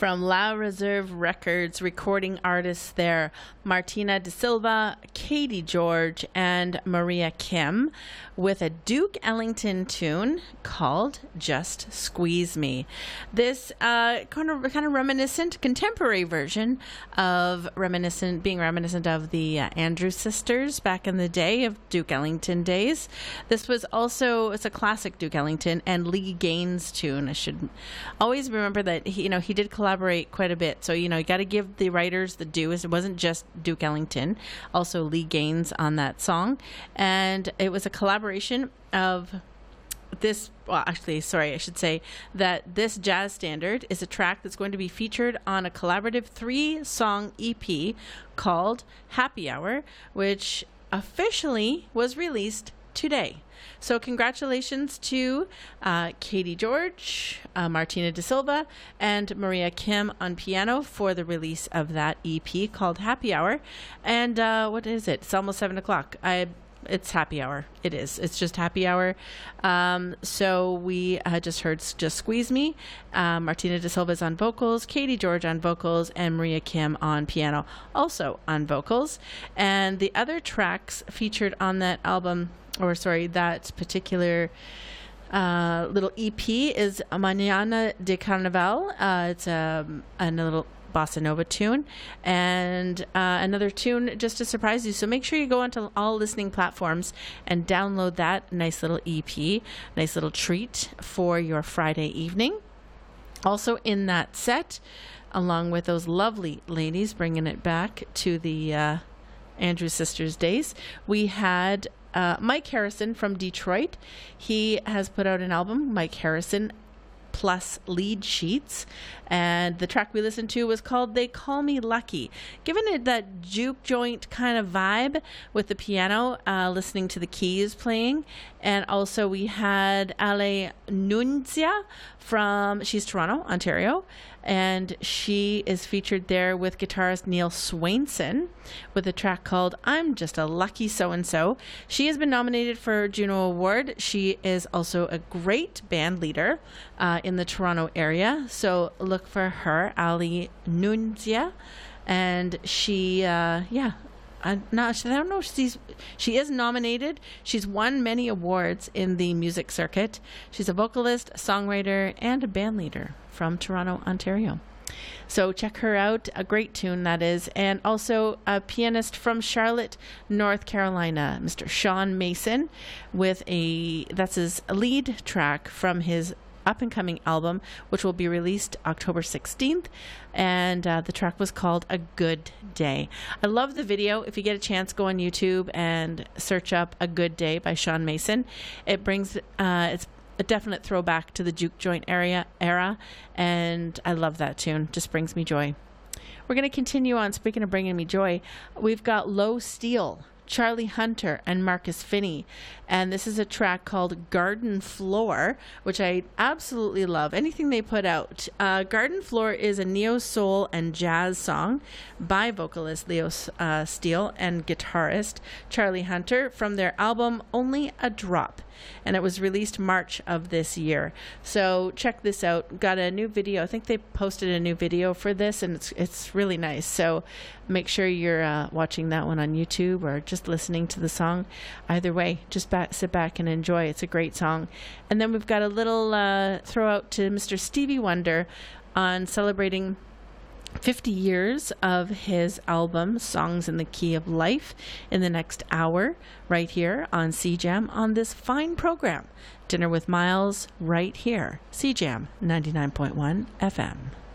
From La Reserve Records, recording artists there, Martina De Silva, Katie George, and Maria Kim, with a Duke Ellington tune called Just Squeeze Me. This kind of reminiscent, contemporary version of being reminiscent of the Andrews Sisters back in the day of Duke Ellington days. This was also, it's a classic Duke Ellington and Lee Gaines tune. I should always remember that he did collaborate quite a bit. So, you got to give the writers the due. It wasn't just Duke Ellington, also Lee Gaines on that song. And it was a collaboration of this, I should say that this jazz standard is a track that's going to be featured on a collaborative 3-song EP called Happy Hour, which officially was released today. So congratulations to Katie George, Martina De Silva, and Maria Kim on piano for the release of that EP called Happy Hour. And what is it? It's almost 7 o'clock. It's happy hour. It is. It's just happy hour. So we just heard Just Squeeze Me. Martina De Silva is on vocals, Katie George on vocals, and Maria Kim on piano, also on vocals. And the other tracks featured on that album, that particular little EP is Mañana de Carnaval. It's a little bossa nova tune, and another tune just to surprise you. So make sure you go onto all listening platforms and download that nice little EP, nice little treat for your Friday evening. Also in that set, along with those lovely ladies bringing it back to the Andrews Sisters days, we had Mike Harrison from Detroit. He has put out an album, Mike Harrison plus Lead Sheets, and the track we listened to was called They Call Me Lucky. Given it that juke joint kind of vibe with the piano, listening to the keys playing. And also we had Ale Nunzia she's Toronto, Ontario, and she is featured there with guitarist Neil Swainson with a track called I'm Just a Lucky So-and-So. She has been nominated for a Juno Award. She is also a great band leader in the Toronto area, so look for her, Ali Nunzia. And she, I don't know if she is nominated. She's won many awards in the music circuit. She's a vocalist, songwriter, and a band leader from Toronto, Ontario. So check her out. A great tune, that is. And also a pianist from Charlotte, North Carolina, Mr. Sean Mason, that's his lead track from his up-and-coming album, which will be released October 16th, and the track was called A Good Day. I love the video. If you get a chance, go on YouTube and search up A Good Day by Sean Mason. It brings it's a definite throwback to the juke joint era, and I love that tune. Just brings me joy. We're going to continue on. Speaking of bringing me joy, we've got Low Steel, Charlie Hunter, and Marcus Finney. And this is a track called Garden Floor, which I absolutely love. Anything they put out. Garden Floor is a neo-soul and jazz song by vocalist Leo Steele and guitarist Charlie Hunter from their album Only a Drop. And it was released March of this year. So check this out. Got a new video. I think they posted a new video for this, and it's really nice. So make sure you're watching that one on YouTube or just listening to the song. Either way, just sit back and enjoy. It's a great song. And then we've got a little throw out to Mr. Stevie Wonder on celebrating 50 years of his album Songs in the Key of Life in the next hour right here on CJAM on this fine program, Dinner with Miles, right here, CJAM 99.1 FM.